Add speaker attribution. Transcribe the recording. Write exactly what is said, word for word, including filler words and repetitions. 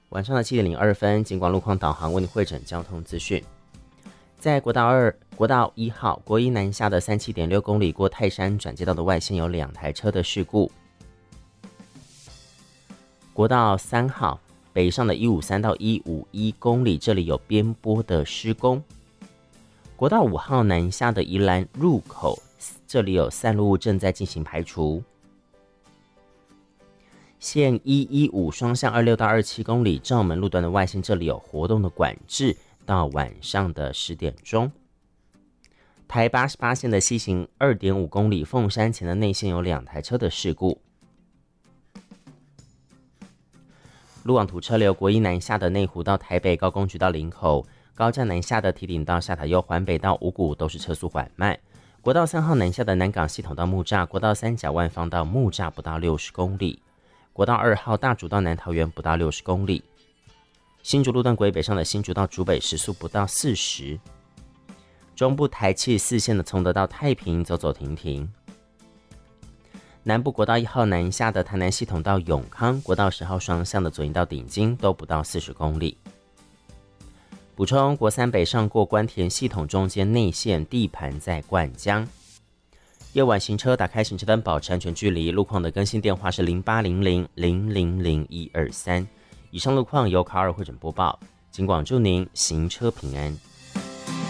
Speaker 1: 晚上的七点零二分，警广路况导航为你汇整交通资讯。在国道二、国道一号国一南下的三七点六公里过泰山转接道的外线有两台车的事故。国道三号北上的一五三到一五一公里，这里有边坡的施工。国道五号南下的宜兰入口，这里有散落物正在进行排除。线一一五双向二六到二七公里罩门路段的外线，这里有活动的管制，到晚上的十点钟。台八十八线的西行二点五公里凤山前的内线有两台车的事故。路网图车流，国一南下的内湖到台北高工局到林口，高架南下的堤顶到下塔悠环北到五股都是车速缓慢。国道三号南下的南港系统到木栅，国道三甲万方到木栅不到六十公里。国道二号大竹到南桃园不到六十公里，新竹路段国北上的新竹到竹北时速不到四十，中部台七四线的崇德到太平走走停停，南部国道一号南下的台南系统到永康，国道十号双向的左营到顶金都不到四十公里。补充，国三北上过关田系统中间内线地盘在灌浆。夜晚行车打开行车灯，保持安全距离。路况的更新电话是零八零零零零零一二三。以上路况由卡尔汇整播报，警广祝您行车平安。